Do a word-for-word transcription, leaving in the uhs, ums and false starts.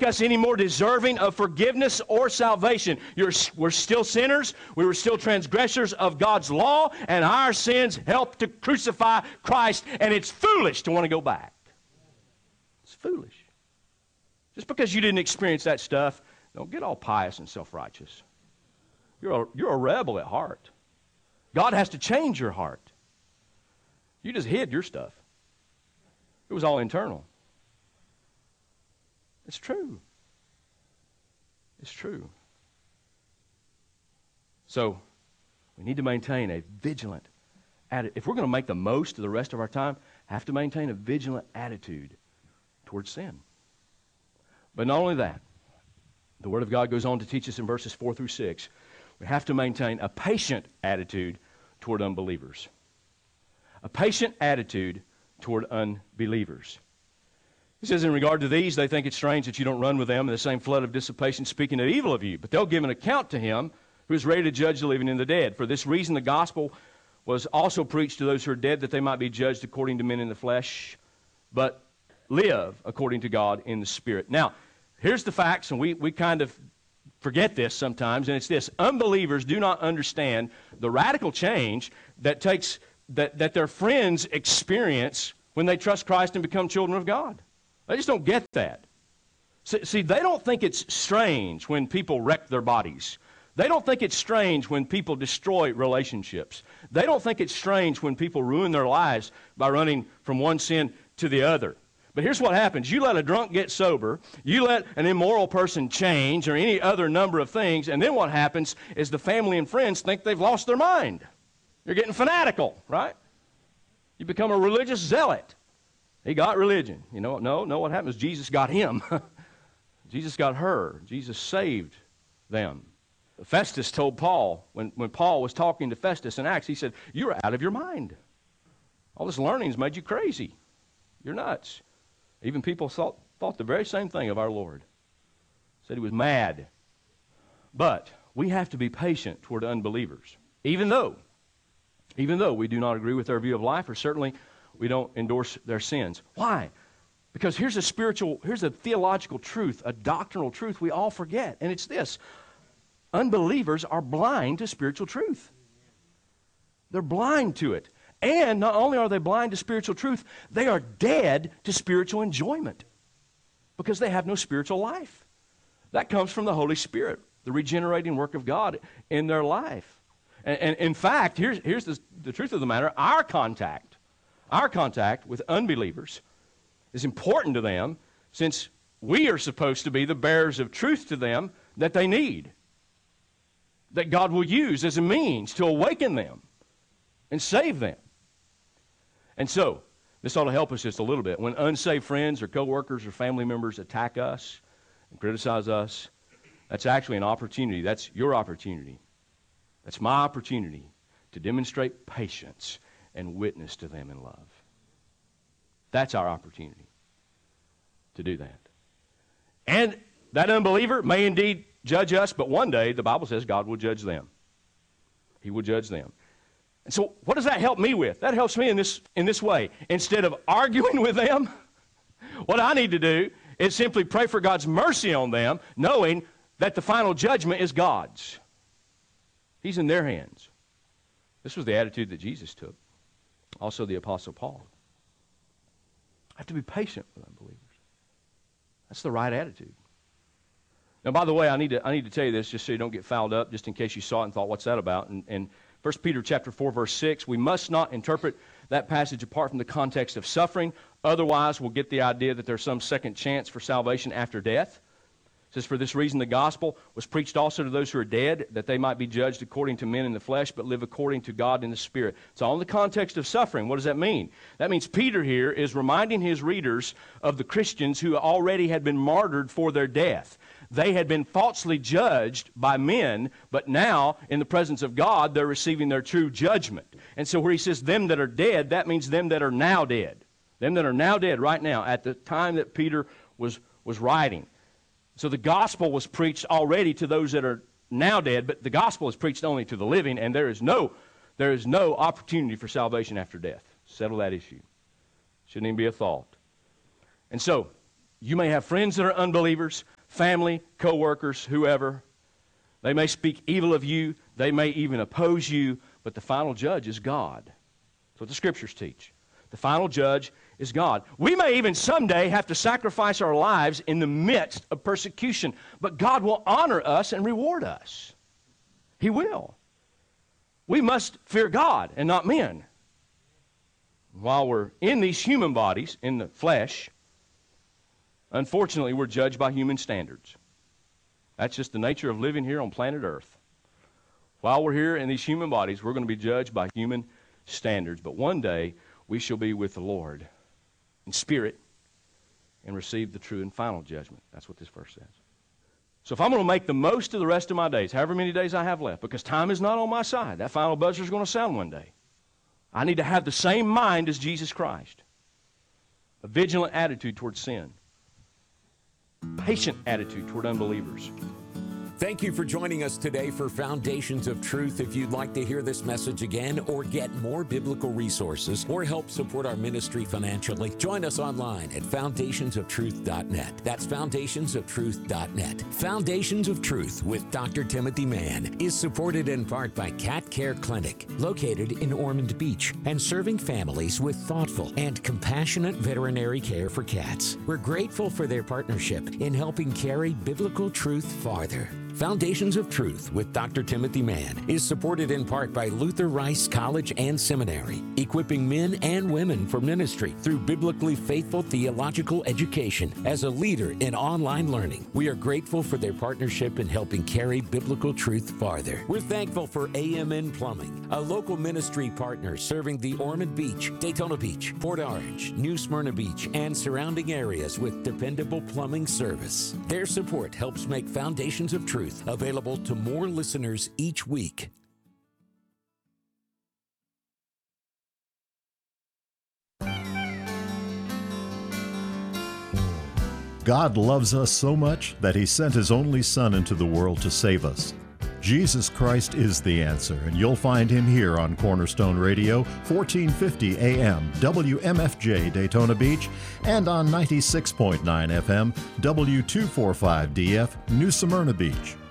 us any more deserving of forgiveness or salvation. You're, we're still sinners. We were still transgressors of God's law, and our sins helped to crucify Christ, and it's foolish to want to go back. It's foolish. Just because you didn't experience that stuff, don't get all pious and self-righteous. You're a, you're a rebel at heart. God has to change your heart. You just hid your stuff. It was all internal. It's true. It's true. So, we need to maintain a vigilant attitude. If we're going to make the most of the rest of our time, have to maintain a vigilant attitude towards sin. But not only that, the Word of God goes on to teach us in verses four through six, we have to maintain a patient attitude toward unbelievers. A patient attitude toward unbelievers. He says, in regard to these, they think it strange that you don't run with them in the same flood of dissipation, speaking of evil of you. But they'll give an account to him who is ready to judge the living and the dead. For this reason, the gospel was also preached to those who are dead, that they might be judged according to men in the flesh, but live according to God in the Spirit. Now, here's the facts, and we, we kind of forget this sometimes, and it's this. Unbelievers do not understand the radical change that takes that, that their friends experience when they trust Christ and become children of God. They just don't get that. See, see, they don't think it's strange when people wreck their bodies. They don't think it's strange when people destroy relationships. They don't think it's strange when people ruin their lives by running from one sin to the other. But here's what happens. You let a drunk get sober, you let an immoral person change, or any other number of things, and then what happens is the family and friends think they've lost their mind. You're getting fanatical, right? You become a religious zealot. He got religion. You know, no, no, what happens? Jesus got him. Jesus got her. Jesus saved them. Festus told Paul, when, when Paul was talking to Festus in Acts, he said, you're out of your mind. All this learning's made you crazy. You're nuts. Even people thought, thought the very same thing of our Lord. Said he was mad. But we have to be patient toward unbelievers. Even though, even though we do not agree with their view of life, or certainly we don't endorse their sins. Why? Because here's a spiritual, here's a theological truth, a doctrinal truth we all forget. And it's this. Unbelievers are blind to spiritual truth. They're blind to it. And not only are they blind to spiritual truth, they are dead to spiritual enjoyment because they have no spiritual life. That comes from the Holy Spirit, the regenerating work of God in their life. And, and in fact, here's, here's the, the truth of the matter. Our contact, our contact with unbelievers is important to them, since we are supposed to be the bearers of truth to them that they need, that God will use as a means to awaken them and save them. And so, this ought to help us just a little bit. When unsaved friends or coworkers or family members attack us and criticize us, that's actually an opportunity. That's your opportunity. That's my opportunity to demonstrate patience and witness to them in love. That's our opportunity to do that. And that unbeliever may indeed judge us, but one day the Bible says God will judge them. He will judge them. And so what does that help me with? That helps me in this, in this way. Instead of arguing with them, what I need to do is simply pray for God's mercy on them, knowing that the final judgment is God's. He's in their hands. This was the attitude that Jesus took. Also the Apostle Paul. I have to be patient with unbelievers. That's the right attitude. Now, by the way, I need to, I need to tell you this just so you don't get fouled up, just in case you saw it and thought, what's that about? And, and First Peter chapter four, verse six, we must not interpret that passage apart from the context of suffering. Otherwise, we'll get the idea that there's some second chance for salvation after death. It says, for this reason the gospel was preached also to those who are dead, that they might be judged according to men in the flesh, but live according to God in the Spirit. It's all in the context of suffering. What does that mean? That means Peter here is reminding his readers of the Christians who already had been martyred for their death. They had been falsely judged by men, but now, in the presence of God, they're receiving their true judgment. And so where he says them that are dead, that means them that are now dead. Them that are now dead right now, at the time that Peter was, was writing. So the gospel was preached already to those that are now dead, but the gospel is preached only to the living, and there is no, there is no opportunity for salvation after death. Settle that issue. Shouldn't even be a thought. And so, You may have friends that are unbelievers, family, co-workers, whoever. They may speak evil of you. They may even oppose you, but the final judge is God. That's what the Scriptures teach. The final judge is God. We may even someday have to sacrifice our lives in the midst of persecution, but God will honor us and reward us. He will. We must fear God and not men. While we're in these human bodies, in the flesh, unfortunately, we're judged by human standards. That's just the nature of living here on planet Earth. While we're here in these human bodies, we're going to be judged by human standards. But one day, we shall be with the Lord in spirit and receive the true and final judgment. That's what this verse says. So if I'm going to make the most of the rest of my days, however many days I have left, because time is not on my side, that final buzzer is going to sound one day, I need to have the same mind as Jesus Christ. A vigilant attitude toward sin. Patient attitude toward unbelievers. Thank you for joining us today for Foundations of Truth. If you'd like to hear this message again or get more biblical resources or help support our ministry financially, join us online at foundations of truth dot net. That's foundations of truth dot net. Foundations of Truth with Doctor Timothy Mann is supported in part by Cat Care Clinic, located in Ormond Beach, and serving families with thoughtful and compassionate veterinary care for cats. We're grateful for their partnership in helping carry biblical truth farther. Foundations of Truth with Doctor Timothy Mann is supported in part by Luther Rice College and Seminary, equipping men and women for ministry through biblically faithful theological education as a leader in online learning. We are grateful for their partnership in helping carry biblical truth farther. We're thankful for A M N Plumbing, a local ministry partner serving the Ormond Beach, Daytona Beach, Port Orange, New Smyrna Beach, and surrounding areas with dependable plumbing service. Their support helps make Foundations of Truth available to more listeners each week. God loves us so much that He sent His only Son into the world to save us. Jesus Christ is the answer, and you'll find Him here on Cornerstone Radio, fourteen fifty A M, W M F J Daytona Beach, and on ninety-six point nine F M, W two forty-five D F, New Smyrna Beach.